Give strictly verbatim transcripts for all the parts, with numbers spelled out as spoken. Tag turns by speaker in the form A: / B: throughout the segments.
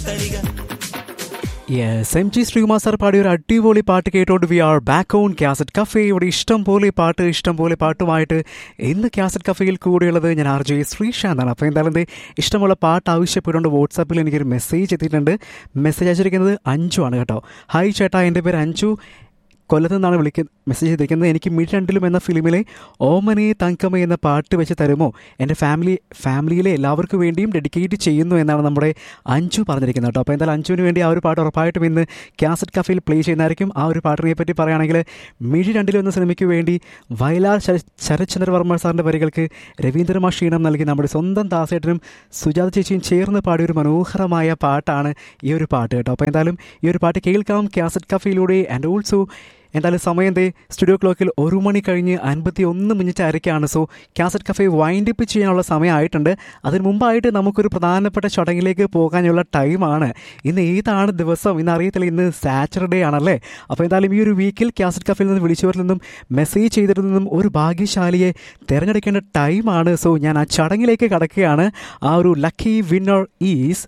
A: Yes, M G Sreekumar sir പാടിയ ഒരു അടിപൊളി പാട്ട് കേട്ടോണ്ട് V are back on cassette cafe. ഇവിടെ ഇഷ്ടം പോലെ പാട്ട് ഇഷ്ടം പോലെ പാട്ടുമായിട്ട് ഇന്ന് കാസറ്റ് കഫേയിൽ കൂടെയുള്ളത് ഞാൻ ആർ ജെ ശ്രീശാന്താണ്. അപ്പോൾ എന്തായാലും എന്ത് ഇഷ്ടമുള്ള പാട്ട് ആവശ്യപ്പെട്ടുകൊണ്ട് വാട്സാപ്പിൽ എനിക്കൊരു മെസ്സേജ് എത്തിയിട്ടുണ്ട്. മെസ്സേജ് അയച്ചിരിക്കുന്നത് അഞ്ചു ആണ് കേട്ടോ. ഹായ് ചേട്ടാ, എൻ്റെ പേര് അഞ്ചു, കൊല്ലത്ത് നിന്നാണ് വിളിക്കുന്നത് മെസ്സേജ് ചെയ്തിരിക്കുന്നത്. എനിക്ക് മിഡ് രണ്ടിലും എന്ന ഫിലിമിലെ ഓമനെ തങ്കമ എന്ന പാട്ട് വെച്ച് തരുമോ? എൻ്റെ ഫാമിലി ഫാമിലിയിലെ എല്ലാവർക്കും വേണ്ടിയും ഡെഡിക്കേറ്റ് ചെയ്യുന്നു എന്നാണ് നമ്മുടെ അഞ്ചു പറഞ്ഞിരിക്കുന്നത് കേട്ടോ. അപ്പോൾ എന്തായാലും അഞ്ചുവിന് വേണ്ടി ആ ഒരു പാട്ട് ഉറപ്പായിട്ടും ഇന്ന് കാസറ്റ് കഫേയിൽ പ്ലേ ചെയ്യുന്നതായിരിക്കും. ആ ഒരു പാട്ടിനെ പറ്റി പറയുകയാണെങ്കിൽ മിഴി രണ്ടിലും എന്ന സിനിമയ്ക്ക് വേണ്ടി വയലാർ ശരത്ചന്ദ്രവർമ്മ സാറിൻ്റെ വരികൾക്ക് രവീന്ദ്രമാഷ് ഈണം നൽകി നമ്മുടെ സ്വന്തം ദാസേട്ടനും സുജാത ചേച്ചിയും ചേർന്ന് പാടിയ ഒരു മനോഹരമായ പാട്ടാണ് ഈ ഒരു പാട്ട് കേട്ടോ. അപ്പോൾ എന്തായാലും ഈ ഒരു പാട്ട് കേൾക്കാം കാസറ്റ് കഫേയിലൂടെ. ആൻഡ് ഓൾസോ എന്തായാലും സമയം ദേ സ്റ്റുഡിയോ ക്ലോക്കിൽ ഒരു മണി കഴിഞ്ഞ് അൻപത്തി ഒന്ന് മിനിറ്റ് ആയിരിക്കുകയാണ്. സോ കാസറ്റ് കഫേ വൈൻഡപ്പ് ചെയ്യാനുള്ള സമയമായിട്ടുണ്ട്. അതിന് മുമ്പായിട്ട് നമുക്കൊരു പ്രധാനപ്പെട്ട ചടങ്ങിലേക്ക് പോകാനുള്ള ടൈമാണ്. ഇന്ന് ഏതാണ് ദിവസം ഇന്ന് അറിയത്തില്ല, ഇന്ന് സാറ്റർഡേ ആണല്ലേ. അപ്പോൾ എന്തായാലും ഈ ഒരു വീക്കിൽ കാസറ്റ് കഫേയിൽ നിന്ന് വിളിച്ചവരിൽ നിന്നും മെസ്സേജ് ചെയ്തതിൽ നിന്നും ഒരു ഭാഗ്യശാലിയെ തിരഞ്ഞെടുക്കേണ്ട ടൈമാണ്. സോ ഞാൻ ആ ചടങ്ങിലേക്ക് കടക്കുകയാണ്. ആ ഒരു ലക്കി വിന്നർ ഈസ്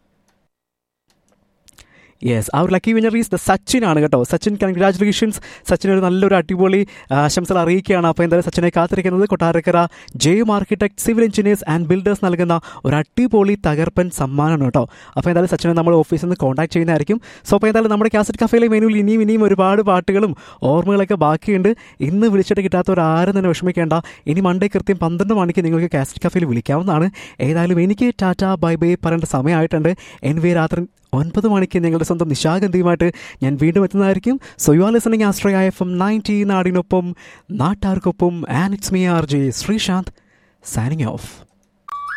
A: യെസ് ആ ഒരു lucky winner is the Sachin ആണ് കേട്ടോ. സച്ചിൻ, കൺഗ്രാജുലേഷൻസ്. സച്ചിൻ ഒരു നല്ലൊരു അടിപൊളി ആശംസകൾ അറിയിക്കുകയാണ്. അപ്പോൾ എന്തായാലും സച്ചിനെ കാത്തിരിക്കുന്നത് Kottarakkara ജെയും architect civil engineers and builders നൽകുന്ന ഒരു അടിപൊളി തകർപ്പൻ സമ്മാനമാണ് കേട്ടോ. അപ്പോൾ എന്തായാലും സച്ചിനെ നമ്മൾ ഓഫീസിൽ നിന്ന് കോൺടാക്ട് ചെയ്യുന്നതായിരിക്കും. സോ അപ്പോൾ എന്തായാലും നമ്മുടെ കാസറ്റ് കഫേയിലെ മെനുവിൽ ഇനിയും ഇനിയും ഒരുപാട് പാട്ടുകളും ഓർമ്മകളൊക്കെ ബാക്കിയുണ്ട്. ഇന്ന് വിളിച്ചിട്ട് കിട്ടാത്തവരാരും തന്നെ വിഷമിക്കേണ്ട. ഇനി മൺഡേ കൃത്യം പന്ത്രണ്ട് മണിക്ക് നിങ്ങൾക്ക് കാസറ്റ് കഫേയിൽ വിളിക്കാവുന്നതാണ്. ഏതായാലും എനിക്ക് ടാറ്റ ബൈ ബൈ പറയേണ്ട സമയമായിട്ടുണ്ട്. എൻ വി രാത്രി ഒൻപത് മണിക്ക് നിങ്ങളുടെ സ്വന്തം നിശാഗന്ധിയുമായിട്ട് ഞാൻ വീണ്ടും എത്തുന്നതായിരിക്കും. So you are listening ആസ്ട്രയ F M ninety, നാടിനൊപ്പം നാട്ടാർക്കൊപ്പം. And it's me R J Sreesanth signing off.